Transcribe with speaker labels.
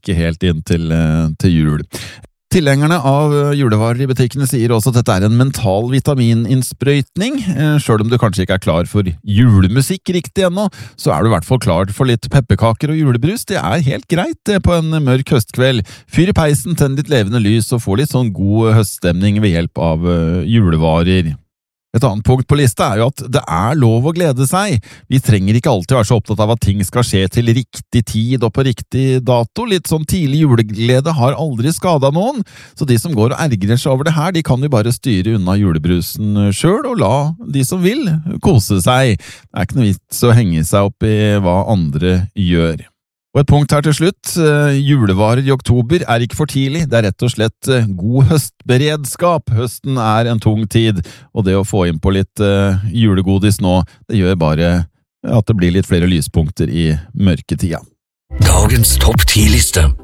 Speaker 1: ikke helt inn til jul. Tilhengerne av julevarer i butikkene sier også at dette er en mental vitamininnsprøytning. Selv om du kanskje ikke er klar for julemusikk riktig ennå, så er du i hvert fall klar for litt pepperkaker og julebrus. Det er helt greit det på en mørk høstkveld. Fyr i peisen, tenn litt levende lys og få litt sånn god høststemning ved hjelp av julevarer. Et annet punkt på lista er jo at det er lov å glede seg. Vi trenger ikke alltid være så opptatt av at ting skal skje til riktig tid og på riktig dato. Litt sånn tidlig juleglede har aldri skadet noen, så de som går og ergrer seg over det her, de kan jo bare styre unna julebrusen selv og la de som vil kose seg. Det er ikke noe vits å henge seg opp i hva andre gjør. Og et punkt her til slutt, julevarer i oktober er ikke for tidlig, det er rett og slett god høstberedskap. Høsten er en tung tid, og det å få inn på litt julegodis nå, det gjør bare at det blir litt flere lyspunkter i mørketida.
Speaker 2: Dagens topp 10-liste.